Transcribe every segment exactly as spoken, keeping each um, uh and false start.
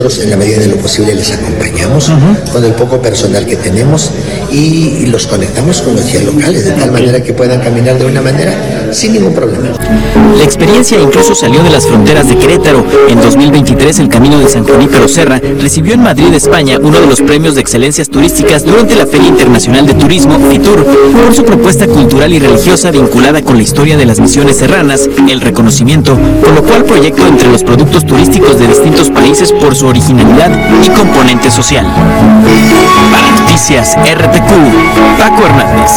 En la medida de lo posible les acompañamos uh-huh. con el poco personal que tenemos y los conectamos con los guías locales de tal manera que puedan caminar de una manera sin ningún problema. La experiencia incluso salió de las fronteras de Querétaro. En dos mil veintitrés el Camino de San Junípero Serra recibió en Madrid, España, uno de los premios de excelencias turísticas durante la Feria Internacional de Turismo, FITUR, por su propuesta cultural y religiosa vinculada con la historia de las misiones serranas, el reconocimiento, colocó al proyecto entre los productos turísticos de distintos países por su originalidad y componente social. Para Noticias R T Q, Paco Hernández.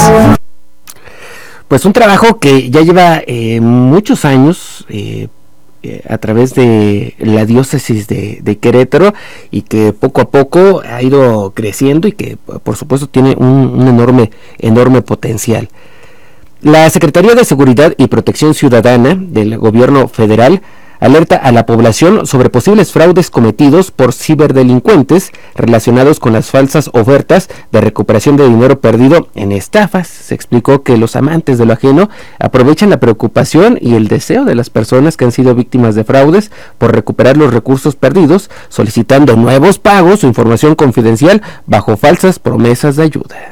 Pues un trabajo que ya lleva eh, muchos años eh, eh, a través de la diócesis de, de Querétaro y que poco a poco ha ido creciendo y que por supuesto tiene un, un enorme, enorme potencial. La Secretaría de Seguridad y Protección Ciudadana del Gobierno Federal alerta a la población sobre posibles fraudes cometidos por ciberdelincuentes relacionados con las falsas ofertas de recuperación de dinero perdido en estafas. Se explicó que los amantes de lo ajeno aprovechan la preocupación y el deseo de las personas que han sido víctimas de fraudes por recuperar los recursos perdidos, solicitando nuevos pagos o información confidencial bajo falsas promesas de ayuda.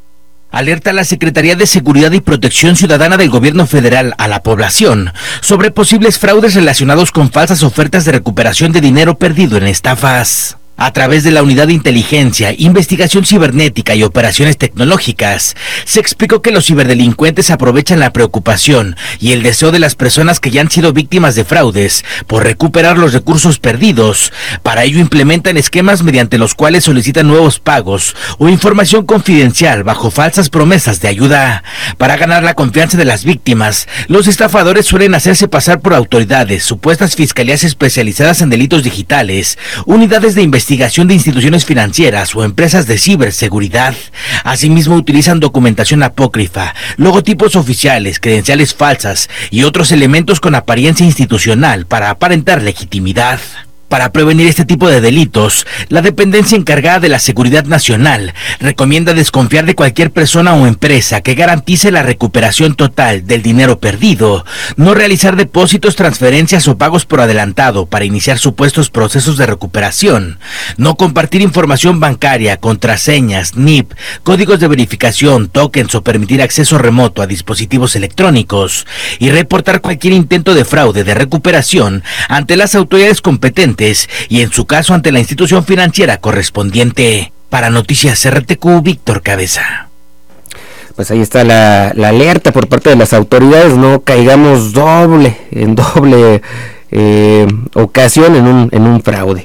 Alerta la Secretaría de Seguridad y Protección Ciudadana del Gobierno Federal a la población sobre posibles fraudes relacionados con falsas ofertas de recuperación de dinero perdido en estafas. A través de la Unidad de Inteligencia, Investigación Cibernética y Operaciones Tecnológicas, se explicó que los ciberdelincuentes aprovechan la preocupación y el deseo de las personas que ya han sido víctimas de fraudes por recuperar los recursos perdidos. Para ello implementan esquemas mediante los cuales solicitan nuevos pagos o información confidencial bajo falsas promesas de ayuda. Para ganar la confianza de las víctimas, los estafadores suelen hacerse pasar por autoridades, supuestas fiscalías especializadas en delitos digitales, unidades de investigación investigación de instituciones financieras o empresas de ciberseguridad. Asimismo, utilizan documentación apócrifa, logotipos oficiales, credenciales falsas y otros elementos con apariencia institucional para aparentar legitimidad. Para prevenir este tipo de delitos, la dependencia encargada de la Seguridad Nacional recomienda desconfiar de cualquier persona o empresa que garantice la recuperación total del dinero perdido, no realizar depósitos, transferencias o pagos por adelantado para iniciar supuestos procesos de recuperación, no compartir información bancaria, contraseñas, N I P, códigos de verificación, tokens o permitir acceso remoto a dispositivos electrónicos y reportar cualquier intento de fraude de recuperación ante las autoridades competentes y en su caso ante la institución financiera correspondiente. Para Noticias R T Q, Víctor Cabeza. Pues ahí está la, la alerta por parte de las autoridades, no caigamos doble, en doble eh, ocasión en un, en un fraude.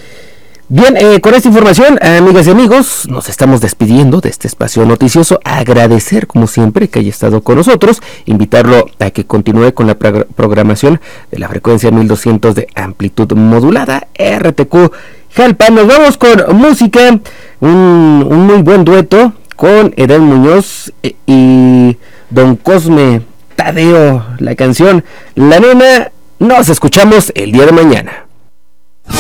Bien, eh, con esta información, amigas y amigos, nos estamos despidiendo de este espacio noticioso. Agradecer, como siempre, que haya estado con nosotros. Invitarlo a que continúe con la pro- programación de la frecuencia mil doscientos de amplitud modulada, R T Q Jalpa. Nos vamos con música, un, un muy buen dueto con Edén Muñoz y Don Cosme Tadeo. La canción La Nena. Nos escuchamos el día de mañana.